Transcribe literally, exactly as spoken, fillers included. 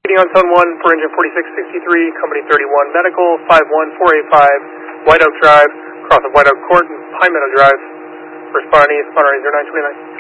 Heating on zone one for engine forty-six sixty-three, company thirty-one medical, five one four eight five, White Oak Drive, across of White Oak Court and Pine Meadow Drive. Responding, responding zero nine two nine.